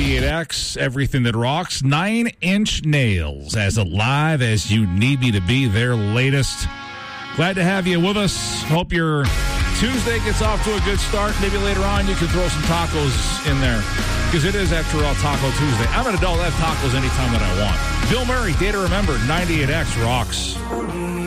98X, everything that rocks. 9 Inch Nails, as alive as you need me to be, their latest. Glad to have you with us. Hope your Tuesday gets off to a good start. Maybe later on you can throw some tacos in there, because it is, after all, Taco Tuesday. I'm an adult. I have tacos anytime that I want. Bill Murray, Day to Remember, 98X rocks.